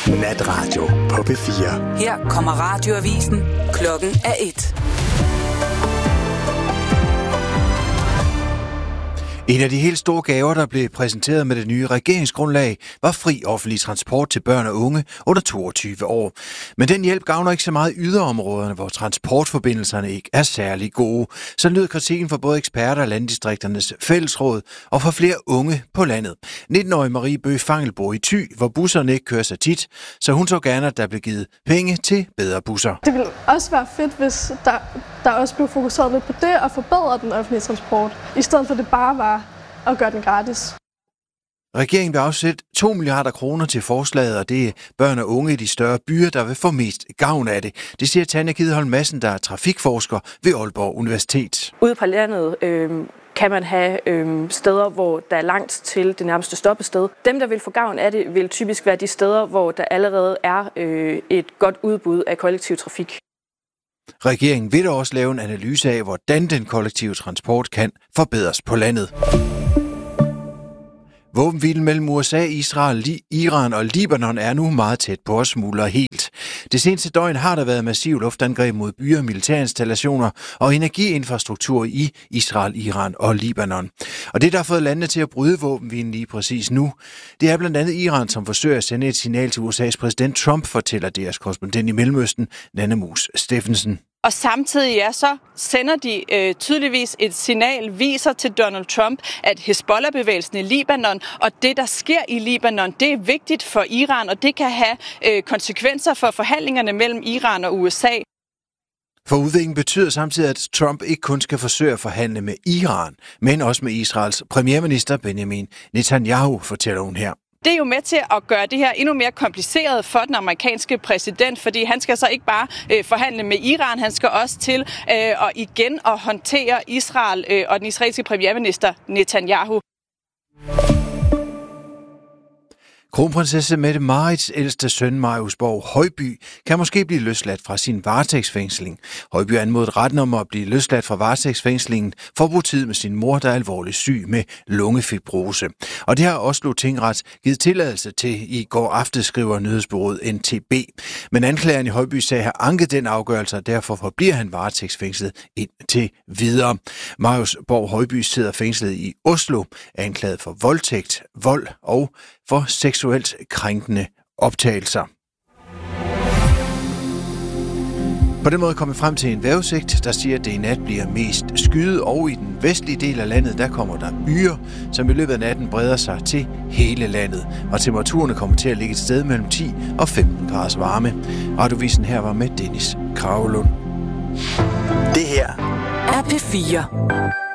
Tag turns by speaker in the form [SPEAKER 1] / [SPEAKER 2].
[SPEAKER 1] Natradio på P4.
[SPEAKER 2] Her kommer radioavisen. Klokken er 1.
[SPEAKER 3] En af de helt store gaver, der blev præsenteret med det nye regeringsgrundlag, var fri offentlig transport til børn og unge under 22 år. Men den hjælp gavner ikke så meget yderområderne, hvor transportforbindelserne ikke er særlig gode. Så lød kritikken for både eksperter og landdistrikternes fællesråd og for flere unge på landet. 19-årige Marie Bøgh Fangel bor i Thy, hvor busserne ikke kører så tit, så hun så gerne, at der blev givet penge til bedre busser.
[SPEAKER 4] Det ville også være fedt, hvis der også blev fokuseret lidt på det og forbedre den offentlige transport, i stedet for det bare var at gøre den gratis.
[SPEAKER 3] Regeringen vil afsætte 2 milliarder kroner til forslaget, og det er børn og unge i de større byer, der vil få mest gavn af det. Det siger Tanja Kidholm Madsen, der er trafikforsker ved Aalborg Universitet.
[SPEAKER 5] Ude på landet kan man have steder, hvor der er langt til det nærmeste stoppested. Dem, der vil få gavn af det, vil typisk være de steder, hvor der allerede er et godt udbud af kollektiv trafik.
[SPEAKER 3] Regeringen vil også lave en analyse af, hvordan den kollektive transport kan forbedres på landet. Våbenhvilen mellem USA, Israel, Iran og Libanon er nu meget tæt på at smuldre helt. Det seneste døgn har der været massiv luftangreb mod byer, militærinstallationer og energiinfrastruktur i Israel, Iran og Libanon. Og det, der har fået landene til at bryde våbenhvilen lige præcis nu, det er blandt andet Iran, som forsøger at sende et signal til USA's præsident Trump, fortæller deres korrespondent i Mellemøsten, Nanne Mus Steffensen.
[SPEAKER 6] Og samtidig så sender de tydeligvis et signal, viser til Donald Trump, at Hezbollah-bevægelsen i Libanon og det, der sker i Libanon, det er vigtigt for Iran, og det kan have konsekvenser for forhandlingerne mellem Iran og USA.
[SPEAKER 3] For udviklingen betyder samtidig, at Trump ikke kun skal forsøge at forhandle med Iran, men også med Israels premierminister Benjamin Netanyahu, fortæller hun her.
[SPEAKER 6] Det er jo med til at gøre det her endnu mere kompliceret for den amerikanske præsident, fordi han skal så ikke bare forhandle med Iran, han skal også til at håndtere Israel og den israelske premierminister Netanyahu.
[SPEAKER 3] Kronprinsesse Mette-Marits ældste søn, Marius Borg Højby, kan måske blive løsladt fra sin varetægtsfængsling. Højby anmodede retten om at blive løsladt fra varetægtsfængslingen for at bruge tid med sin mor, der er alvorligt syg med lungefibrose. Og det har Oslo Tingrets givet tilladelse til i går aftes, skriver nyhedsbureauet NTB. Men anklageren i Højby sag har anket den afgørelse, og derfor forbliver han varetægtsfængslet indtil videre. Marius Borg Højby sidder fængslet i Oslo, anklaget for voldtægt, vold og for seksuelt krænkende optagelser. På den måde kommer vi frem til en vejrudsigt, der siger, at det i nat bliver mest skyet, og i den vestlige del af landet, der kommer der byer, som i løbet af natten breder sig til hele landet. Og temperaturerne kommer til at ligge et sted mellem 10 og 15 graders varme. Radiovisen her var med Dennis Kragelund.
[SPEAKER 1] Det her
[SPEAKER 2] er P4.